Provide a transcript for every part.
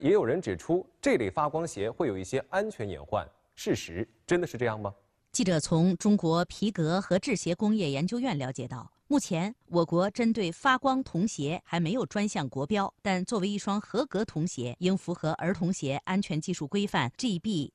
也有人指出，这类发光鞋会有一些安全隐患。事实真的是这样吗？ 记者从中国皮革和制鞋工业研究院了解到，目前我国针对发光童鞋还没有专项国标，但作为一双合格童鞋，应符合儿童鞋安全技术规范 GB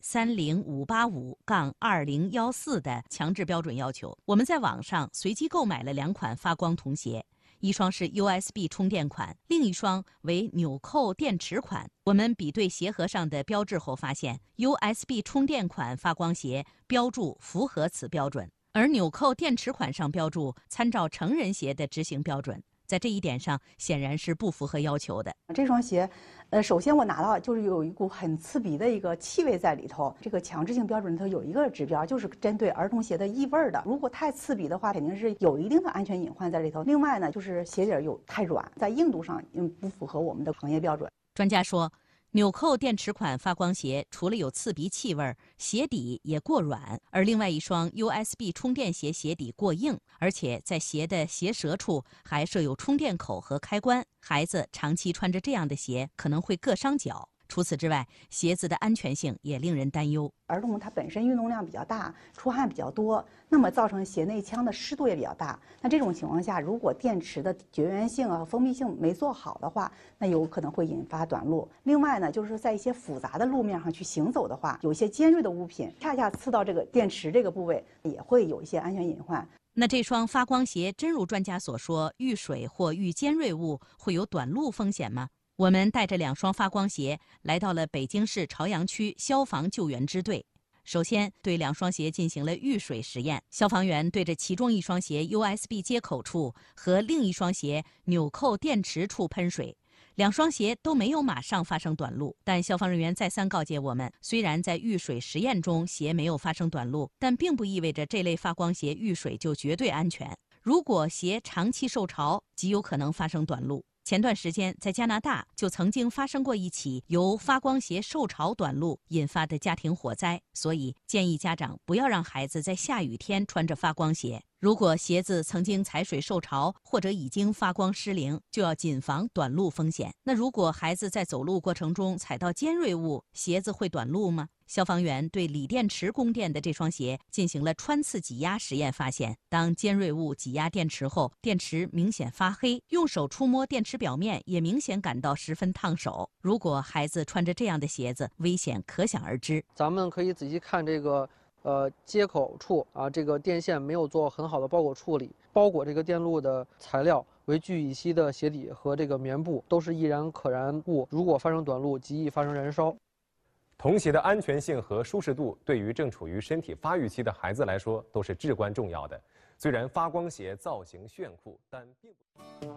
30585-2014的强制标准要求。我们在网上随机购买了2款发光童鞋。一双是 USB 充电款，另一双为纽扣电池款。我们比对鞋盒上的标志后发现 ，USB 充电款发光鞋标注符合此标准，而纽扣电池款上标注参照成人鞋的执行标准。在这一点上，显然是不符合要求的。 这双鞋，首先我拿到就是有一股很刺鼻的一个气味在里头。这个强制性标准里头有一个指标，就是针对儿童鞋的异味的。如果太刺鼻的话，肯定是有一定的安全隐患在里头。另外呢，就是鞋底有太软，在硬度上不符合我们的行业标准。 专家说，纽扣电池款发光鞋除了有刺鼻气味，鞋底也过软，而另外一双 USB 充电鞋鞋底过硬，而且在鞋的鞋舌处还设有充电口和开关。孩子长期穿着这样的鞋可能会硌伤脚。除此之外，鞋子的安全性也令人担忧。 儿童他本身运动量比较大，出汗比较多，那么造成鞋内腔的湿度也比较大。那这种情况下，如果电池的绝缘性和封闭性没做好的话，那有可能会引发短路。另外呢，就是在一些复杂的路面上去行走的话，有一些尖锐的物品恰恰刺到这个电池这个部位，也会有一些安全隐患。 那这双发光鞋真如专家所说，遇水或遇尖锐物会有短路风险吗？我们带着2双发光鞋来到了北京市朝阳区消防救援支队。首先对2双鞋进行了遇水实验，消防员对着其中一双鞋 USB 接口处和另一双鞋纽扣电池处喷水，2双鞋都没有马上发生短路。但消防人员再三告诫我们，虽然在遇水实验中鞋没有发生短路，但并不意味着这类发光鞋遇水就绝对安全。如果鞋长期受潮，极有可能发生短路。前段时间在加拿大就曾经发生过一起由发光鞋受潮短路引发的家庭火灾，所以建议家长不要让孩子在下雨天穿着发光鞋。如果鞋子曾经踩水受潮或者已经发光失灵，就要谨防短路风险。那如果孩子在走路过程中踩到尖锐物，鞋子会短路吗？消防员对锂电池供电的这双鞋进行了穿刺挤压实验，发现当尖锐物挤压电池后，电池明显发黑，用手触摸电池表面也明显感到十分烫手。如果孩子穿着这样的鞋子，危险可想而知。 咱们可以仔细看这个接口处啊，这个电线没有做很好的包裹处理，包裹这个电路的材料为聚乙烯的鞋底和这个棉布都是易燃可燃物，如果发生短路，极易发生燃烧。 童鞋的安全性和舒适度对于正处于身体发育期的孩子来说都是至关重要的。虽然发光鞋造型炫酷，但并不。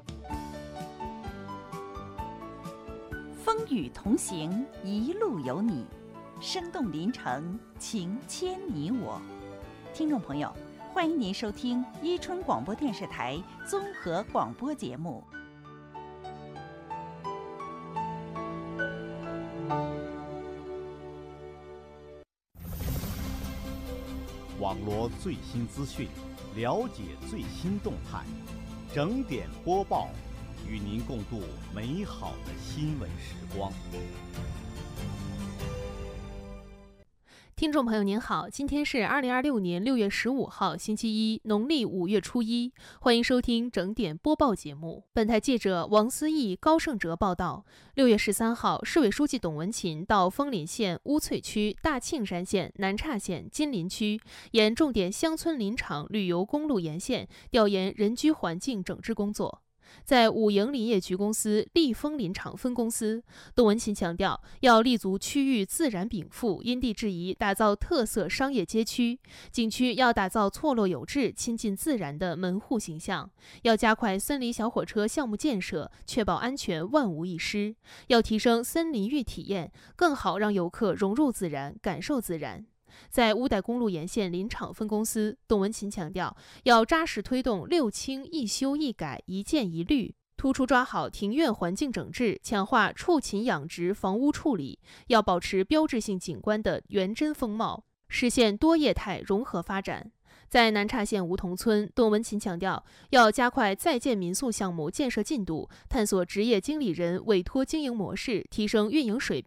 风雨同行，一路有你，生动临城，情牵你我。听众朋友，欢迎您收听伊春广播电视台综合广播节目。 网罗最新资讯，了解最新动态，整点播报，与您共度美好的新闻时光。 听众朋友您好，今天是2026年6月15号星期一，农历5月初一，欢迎收听整点播报节目。本台记者王思义、高胜哲报道：6月13号，市委书记董文勤到枫林县乌翠区、大庆山县、南岔县金林区沿重点乡村林场旅游公路沿线调研人居环境整治工作。在五营林业局公司立丰林场分公司，董文勤强调，要立足区域自然禀赋，因地制宜打造特色商业街区，景区要打造错落有致、亲近自然的门户形象，要加快森林小火车项目建设，确保安全万无一失，要提升森林浴体验，更好让游客融入自然、感受自然。在乌代公路沿线林场分公司，董文勤强调，要扎实推动6清一修一改一建一绿，突出抓好庭院环境整治，强化畜禽养殖房屋处理，要保持标志性景观的原真风貌，实现多业态融合发展。在南岔县梧桐村，董文勤强调，要加快在建民宿项目建设进度，探索职业经理人委托经营模式，提升运营水平。